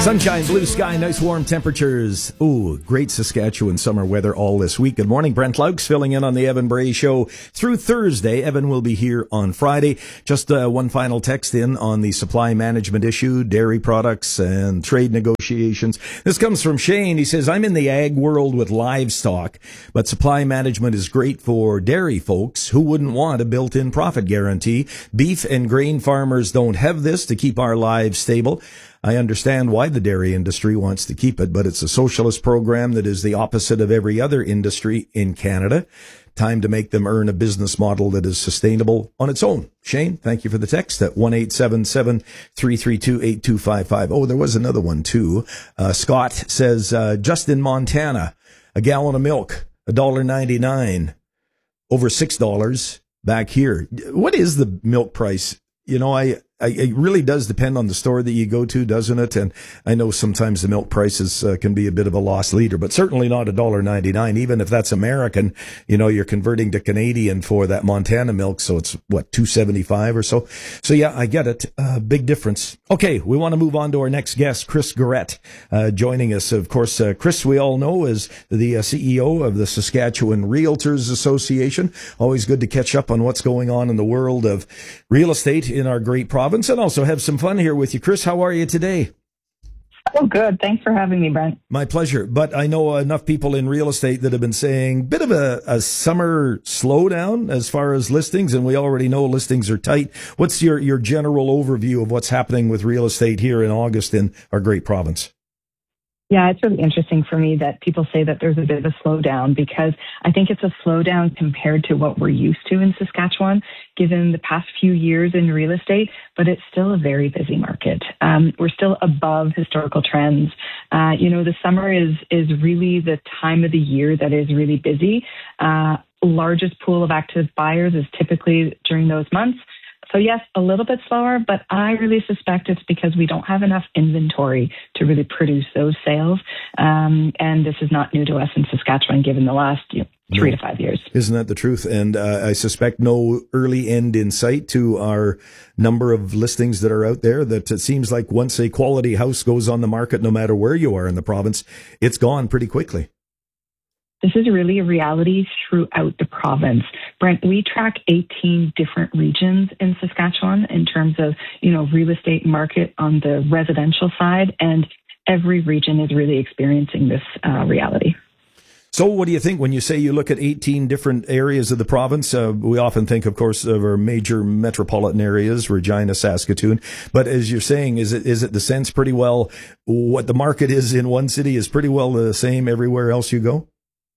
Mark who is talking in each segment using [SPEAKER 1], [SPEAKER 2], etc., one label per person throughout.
[SPEAKER 1] Sunshine, blue sky, nice warm temperatures. Ooh, great Saskatchewan summer weather all this week. Good morning, Brent Laux filling in on the Evan Bray Show through Thursday. Evan will be here on Friday. Just one final text in on the supply management issue, dairy products and trade negotiations. This comes from Shane. He says, I'm in the ag world with livestock, but supply management is great for dairy folks. Who wouldn't want a built-in profit guarantee? Beef and grain farmers don't have this to keep our lives stable. I understand why the dairy industry wants to keep it, but it's a socialist program that is the opposite of every other industry in Canada. Time to make them earn a business model that is sustainable on its own. Shane, thank you for the text at 1-877-332-8255. Oh, there was another one too. Scott says, just in Montana, a gallon of milk, $1.99, over $6 back here. What is the milk price? You know, it really does depend on the store that you go to, doesn't it? And I know sometimes the milk prices can be a bit of a lost leader, but certainly not $1.99. Even if that's American, you know, you're converting to Canadian for that Montana milk. So it's what, $2.75 or so. So yeah, I get it. Big difference. Okay. We want to move on to our next guest, Chris Garrett, joining us. Of course, Chris, we all know, is the CEO of the Saskatchewan Realtors Association. Always good to catch up on what's going on in the world of real estate in our great province, and also have some fun here with you. Chris, how are you today?
[SPEAKER 2] Oh, good. Thanks for having me, Brent.
[SPEAKER 1] My pleasure. But I know enough people in real estate that have been saying bit of a summer slowdown as far as listings, and we already know listings are tight. What's your general overview of what's happening with real estate here in August in our great province?
[SPEAKER 2] Yeah, it's really interesting for me that people say that there's a bit of a slowdown, because I think it's a slowdown compared to what we're used to in Saskatchewan, given the past few years in real estate, but it's still a very busy market. We're still above historical trends. The summer is really the time of the year that is really busy. Largest pool of active buyers is typically during those months. So yes, a little bit slower, but I really suspect it's because we don't have enough inventory to really produce those sales. And this is not new to us in Saskatchewan, given the last 3 to 5 years.
[SPEAKER 1] Isn't that the truth? And I suspect no early end in sight to our number of listings that are out there, that it seems like once a quality house goes on the market, no matter where you are in the province, it's gone pretty quickly.
[SPEAKER 2] This is really a reality throughout the province. Brent, we track 18 different regions in Saskatchewan in terms of, real estate market on the residential side, and every region is really experiencing this reality.
[SPEAKER 1] So what do you think when you say you look at 18 different areas of the province? We often think, of course, of our major metropolitan areas, Regina, Saskatoon. But as you're saying, is it the sense pretty well what the market is in one city is pretty well the same everywhere else you go?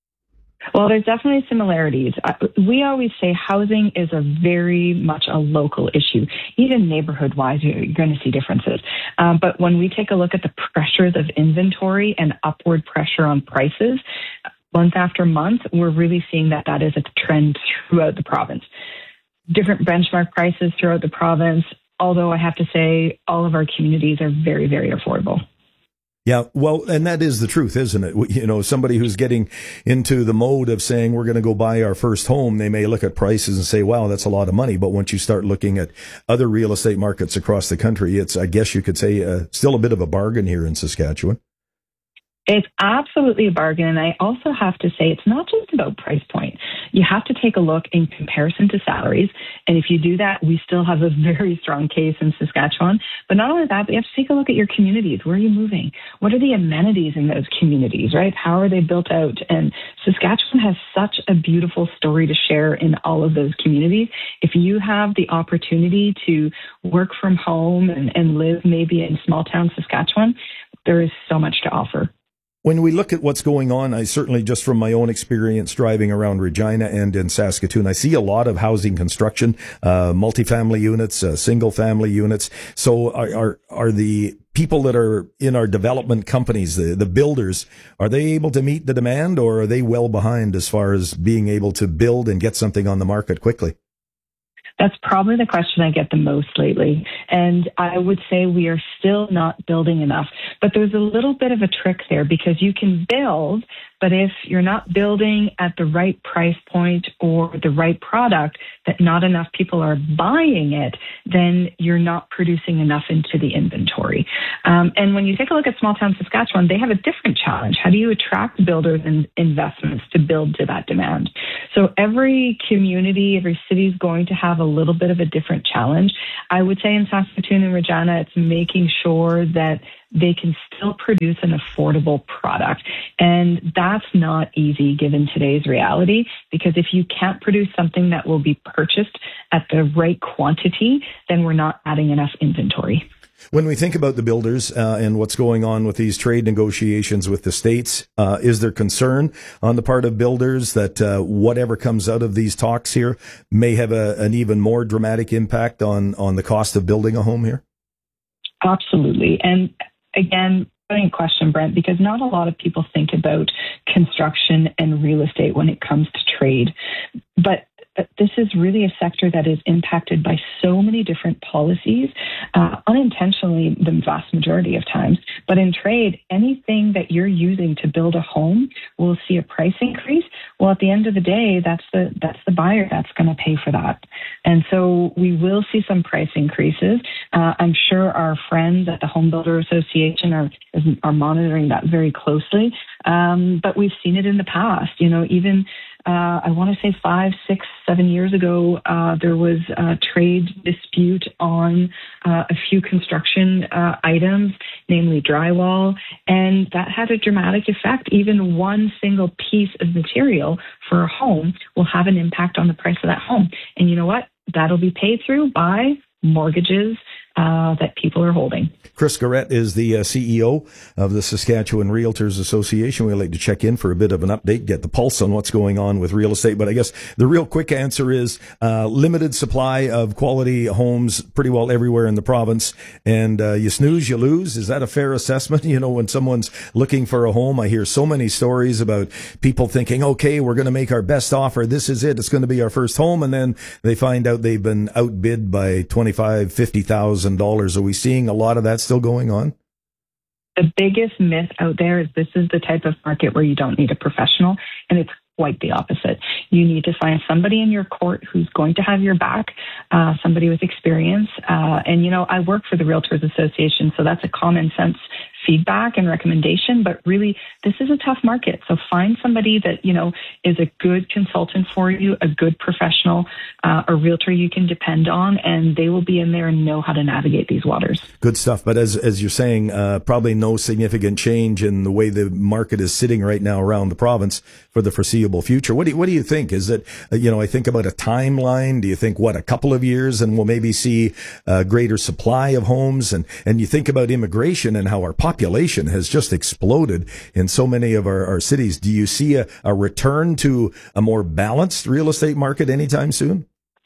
[SPEAKER 2] Well, there's definitely similarities. We always say housing is very much a local issue. Even neighborhood-wise, you're going to see differences. But when we take a look at the pressures of inventory and upward pressure on prices, month after month, we're really seeing that is a trend throughout the province. Different benchmark prices throughout the province, although I have to say all of our communities are very, very affordable.
[SPEAKER 1] Yeah, well, and that is the truth, isn't it? Somebody who's getting into the mode of saying we're going to go buy our first home, they may look at prices and say, wow, that's a lot of money. But once you start looking at other real estate markets across the country, it's, I guess you could say, still a bit of a bargain here in Saskatchewan.
[SPEAKER 2] It's absolutely a bargain. And I also have to say, it's not just about price point. You have to take a look in comparison to salaries. And if you do that, we still have a very strong case in Saskatchewan. But not only that, but you have to take a look at your communities. Where are you moving? What are the amenities in those communities, right? How are they built out? And Saskatchewan has such a beautiful story to share in all of those communities. If you have the opportunity to work from home and live maybe in small town Saskatchewan, there is so much to offer.
[SPEAKER 1] When we look at what's going on, I certainly, just from my own experience driving around Regina and in Saskatoon, I see a lot of housing construction, multifamily units, single family units. So are the people that are in our development companies, the builders, are they able to meet the demand, or are they well behind as far as being able to build and get something on the market quickly?
[SPEAKER 2] That's probably the question I get the most lately. And I would say we are still not building enough. But there's a little bit of a trick there because you can build, but if you're not building at the right price point or the right product, that not enough people are buying it, then you're not producing enough into the inventory. And when you take a look at small town Saskatchewan, they have a different challenge. How do you attract builders and investments to build to that demand? So every community, every city is going to have a little bit of a different challenge. I would say in Saskatoon and Regina, it's making sure that they can still produce an affordable product. And that's not easy given today's reality, because if you can't produce something that will be purchased at the right quantity, then we're not adding enough inventory.
[SPEAKER 1] When we think about the builders and what's going on with these trade negotiations with the states, is there concern on the part of builders that whatever comes out of these talks here may have an even more dramatic impact on the cost of building a home here?
[SPEAKER 2] Absolutely. And again, brilliant question, Brent, because not a lot of people think about construction and real estate when it comes to trade. But this is really a sector that is impacted by so many different policies, unintentionally the vast majority of times. But in trade, anything that you're using to build a home will see a price increase. Well, at the end of the day, that's the buyer that's going to pay for that. And so we will see some price increases. I'm sure our friends at the Home Builder Association are monitoring that very closely. But we've seen it in the past, even I want to say 5, 6, 7 years ago, there was a trade dispute on a few construction items, namely drywall, and that had a dramatic effect. Even one single piece of material for a home will have an impact on the price of that home. And you know what? That'll be paid through by mortgages that people are holding.
[SPEAKER 1] Chris Garrett is the CEO of the Saskatchewan Realtors Association. We'd like to check in for a bit of an update, get the pulse on what's going on with real estate. But I guess the real quick answer is limited supply of quality homes pretty well everywhere in the province. And you snooze, you lose. Is that a fair assessment? When someone's looking for a home, I hear so many stories about people thinking, okay, we're going to make our best offer. This is it. It's going to be our first home. And then they find out they've been outbid by $25,000, $50,000. Are we seeing a lot of that still going on?
[SPEAKER 2] The biggest myth out there is this is the type of market where you don't need a professional, and it's quite the opposite. You need to find somebody in your court who's going to have your back, somebody with experience. And I work for the Realtors Association, so that's a common sense feedback and recommendation, but really this is a tough market. So find somebody that, is a good consultant for you, a good professional, a realtor you can depend on, and they will be in there and know how to navigate these waters.
[SPEAKER 1] Good stuff. But as you're saying, probably no significant change in the way the market is sitting right now around the province for the foreseeable future. What do you think? Is it, I think about a timeline. Do you think, a couple of years and we'll maybe see a greater supply of homes? And you think about immigration and how our population has just exploded in so many of our cities. Do you see a return to a more balanced real estate market anytime soon?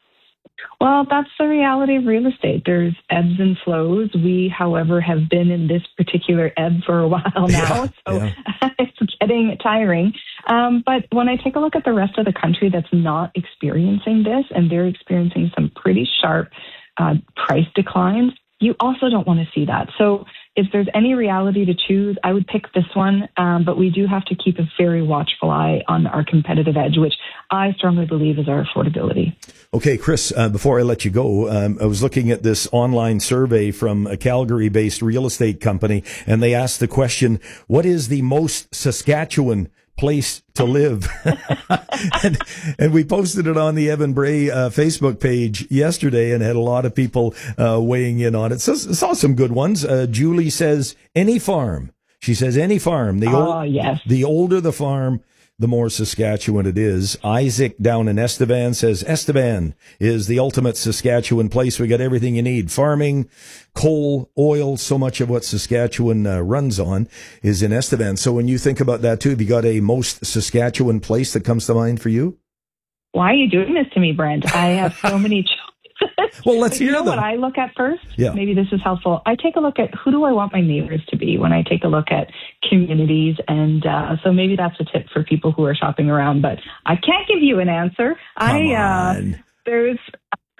[SPEAKER 2] Well, that's the reality of real estate. There's ebbs and flows. We, however, have been in this particular ebb for a while now, It's getting tiring. But when I take a look at the rest of the country that's not experiencing this, and they're experiencing some pretty sharp price declines, you also don't want to see that. So if there's any reality to choose, I would pick this one. But we do have to keep a very watchful eye on our competitive edge, which I strongly believe is our affordability.
[SPEAKER 1] Okay, Chris, before I let you go, I was looking at this online survey from a Calgary-based real estate company, and they asked the question, what is the most Saskatchewan place to live? and we posted it on the Evan Bray Facebook page yesterday and had a lot of people weighing in on it. So saw some good ones. Julie says any farm. She says any farm. The older the farm, the more Saskatchewan it is. Isaac down in Estevan says Estevan is the ultimate Saskatchewan place. We got everything you need. Farming, coal, oil, so much of what Saskatchewan runs on is in Estevan. So when you think about that too, have you got a most Saskatchewan place that comes to mind for you?
[SPEAKER 2] Why are you doing this to me, Brent? I have so many choices.
[SPEAKER 1] Well, let's hear them.
[SPEAKER 2] What I look at first?
[SPEAKER 1] Yeah.
[SPEAKER 2] Maybe this is helpful. I take a look at who do I want my neighbors to be when I take a look at communities. And so maybe that's a tip for people who are shopping around. But I can't give you an answer.
[SPEAKER 1] Come on.
[SPEAKER 2] There's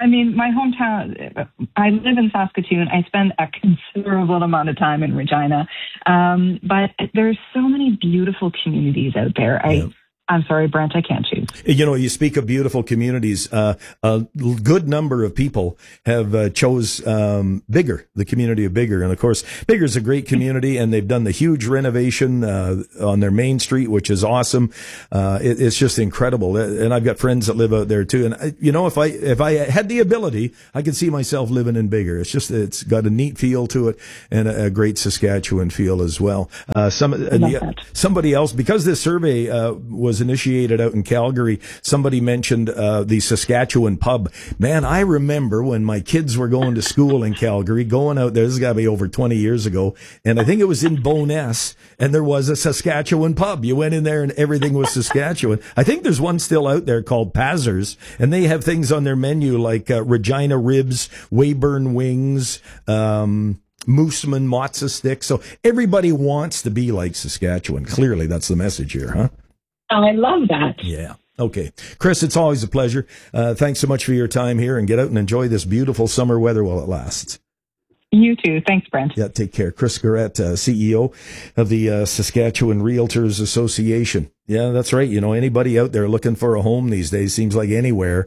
[SPEAKER 2] I mean, my hometown, I live in Saskatoon. I spend a considerable amount of time in Regina. But there's so many beautiful communities out there. I'm sorry, Brent, I can't choose.
[SPEAKER 1] You know, you speak of beautiful communities. A good number of people have chose Biggar, the community of Biggar. And of course, Biggar's a great community, and they've done the huge renovation on their main street, which is awesome. It's just incredible. And I've got friends that live out there too. And you know, if I had the ability, I could see myself living in Biggar. It's got a neat feel to it and a great Saskatchewan feel as well. Somebody else, because this survey was initiated out in Calgary, somebody mentioned the Saskatchewan pub. Man, I remember when my kids were going to school in Calgary, going out there, this has got to be over 20 years ago, and I think it was in Bowness, and there was a Saskatchewan pub. You went in there and everything was Saskatchewan. I think there's one still out there called Pazers, and they have things on their menu like Regina ribs, Weyburn wings, Mooseman matzo sticks. So everybody wants to be like Saskatchewan. Clearly, that's the message here, huh?
[SPEAKER 2] I love that.
[SPEAKER 1] Yeah. Okay. Chris, it's always a pleasure. Thanks so much for your time here, and get out and enjoy this beautiful summer weather while it lasts.
[SPEAKER 2] You too. Thanks, Brent.
[SPEAKER 1] Yeah, take care. Chris Garrett, CEO of the Saskatchewan Realtors Association. Yeah, that's right. You know, anybody out there looking for a home these days, seems like anywhere,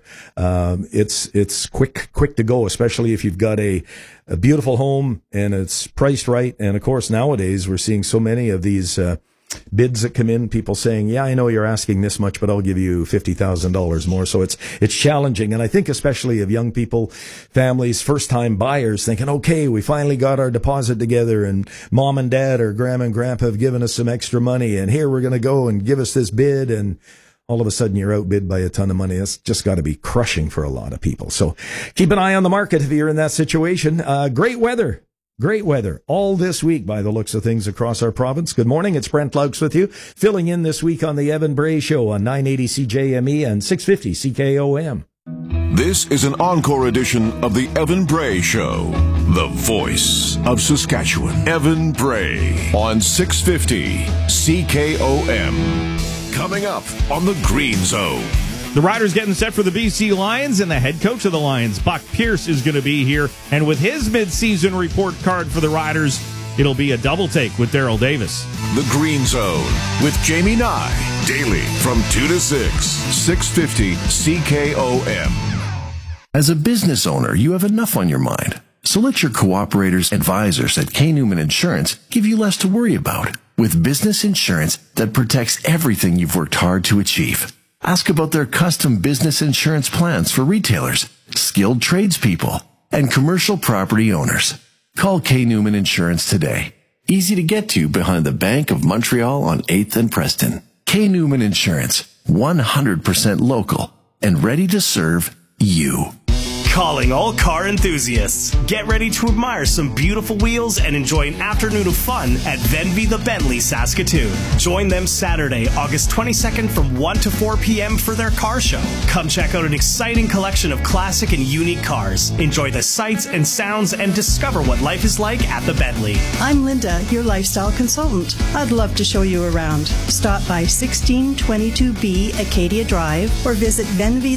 [SPEAKER 1] it's quick to go, especially if you've got a beautiful home and it's priced right. And of course, nowadays we're seeing so many of these bids that come in, people saying, yeah, I know you're asking this much, but I'll give you $50,000 more. So it's challenging. And I think especially of young people, families, first time buyers thinking, okay, we finally got our deposit together, and mom and dad or grandma and grandpa have given us some extra money, and here we're going to go and give us this bid. And all of a sudden you're outbid by a ton of money. That's just got to be crushing for a lot of people. So keep an eye on the market if you're in that situation. Great weather all this week by the looks of things across our province. Good morning. It's Brent Laux with you, filling in this week on the Evan Bray Show on 980 CJME and 650 CKOM.
[SPEAKER 3] This is an encore edition of the Evan Bray Show, the voice of Saskatchewan. Evan Bray on 650 CKOM. Coming up on the Green Zone.
[SPEAKER 4] The Riders getting set for the BC Lions, and the head coach of the Lions, Buck Pierce, is going to be here. And with his midseason report card for the Riders, it'll be a double take with Daryl Davis.
[SPEAKER 3] The Green Zone with Jamie Nye, daily from 2 to 6, 650 CKOM.
[SPEAKER 5] As a business owner, you have enough on your mind. So let your cooperators advisors at K. Newman Insurance give you less to worry about with business insurance that protects everything you've worked hard to achieve. Ask about their custom business insurance plans for retailers, skilled tradespeople, and commercial property owners. Call K. Newman Insurance today. Easy to get to behind the Bank of Montreal on 8th and Preston. K. Newman Insurance, 100% local and ready to serve you.
[SPEAKER 6] Calling all car enthusiasts. Get ready to admire some beautiful wheels and enjoy an afternoon of fun at Venvy the Bentley Saskatoon. Join them Saturday, August 22nd from 1 to 4 p.m. for their car show. Come check out an exciting collection of classic and unique cars. Enjoy the sights and sounds and discover what life is like at the Bentley.
[SPEAKER 7] I'm Linda, your lifestyle consultant. I'd love to show you around. Stop by 1622B Acadia Drive or visit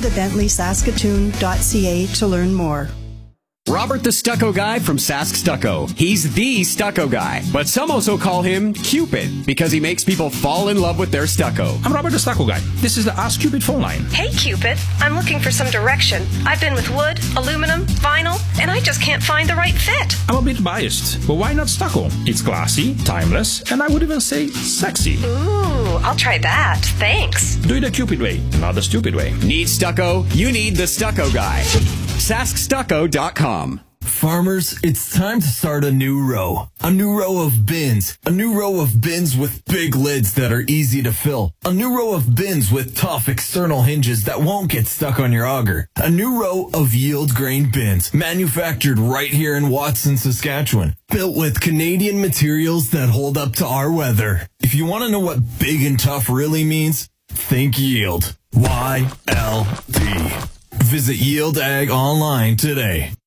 [SPEAKER 7] venvythebentleyssaskatoon.ca to learn more.
[SPEAKER 8] Robert the Stucco Guy from Sask Stucco. He's the stucco guy, but some also call him Cupid because he makes people fall in love with their stucco.
[SPEAKER 9] I'm Robert the Stucco Guy. This is the Ask Cupid phone line.
[SPEAKER 10] Hey Cupid, I'm looking for some direction. I've been with wood, aluminum, vinyl, and I just can't find the right fit.
[SPEAKER 9] I'm a bit biased, but why not stucco? It's classy, timeless, and I would even say sexy.
[SPEAKER 10] Ooh, I'll try that. Thanks.
[SPEAKER 9] Do it the Cupid way, not the stupid way.
[SPEAKER 8] Need stucco? You need the Stucco Guy. SaskStucco.com.
[SPEAKER 11] Farmers, it's time to start a new row. A new row of bins. A new row of bins with big lids that are easy to fill. A new row of bins with tough external hinges that won't get stuck on your auger. A new row of yield grain bins, manufactured right here in Watson, Saskatchewan. Built with Canadian materials that hold up to our weather. If you want to know what big and tough really means, think yield. YLD. Visit Yield Ag online today.